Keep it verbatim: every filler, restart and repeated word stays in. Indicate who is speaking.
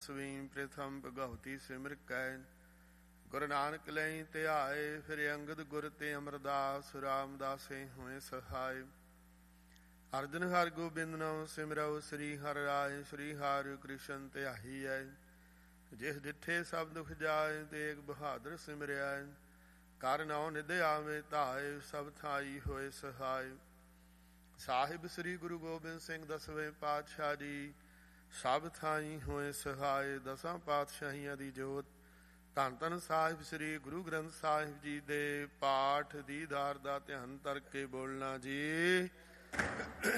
Speaker 1: ਦਸਵੀਂ ਪ੍ਰਥਮ ਭਗਵਤੀ ਸਿਮਰ ਕੈ। ਗੁਰੂ ਨਾਨਕ ਲਈ ਧਿਆਏ ਫਿਰ ਅੰਗਦ ਗੁਰ ਤੇ ਅਮਰਦਾਸ ਰਾਮਦਾਸੇ ਹੋਏ ਸਹਾਇ। ਅਰਜਨ ਹਰਿ ਗੋਬਿੰਦ ਨਾਮ ਸਿਮਰਉ ਸ੍ਰੀ ਹਰਿ ਰਾਇ। ਸ੍ਰੀ ਹਰਿ ਕ੍ਰਿਸ਼ਨ ਧਿਆਈ ਐ ਜਿਸ ਡਿਠੇ ਸਭ ਦੁਖ ਜਾਏ। ਤੇਗ ਬਹਾਦਰ ਸਿਮਰਿਆ ਕਰ ਨਉ ਨਿਧ ਆਵੇ ਧਾਏ। ਸਭ ਥਾਈ ਹੋਏ ਸਹਾਇ। ਸਾਹਿਬ ਸ੍ਰੀ ਗੁਰੂ ਗੋਬਿੰਦ ਸਿੰਘ ਦਸਵੇਂ ਪਾਤਸ਼ਾਹ ਜੀ ਸਭ ਥਾਈ ਹੋਏ ਸਹਾਇ। ਦਸਾਂ ਪਾਤਸ਼ਾਹੀਆਂ ਦੀ ਜੋਤ ਧੰਨ ਧੰਨ ਸਾਹਿਬ ਸ੍ਰੀ ਗੁਰੂ ਗ੍ਰੰਥ ਸਾਹਿਬ ਜੀ ਦੇ ਪਾਠ ਦੀਦਾਰ ਦਾ ਧਿਆਨ ਧਰ ਕੇ ਬੋਲਣਾ ਜੀ।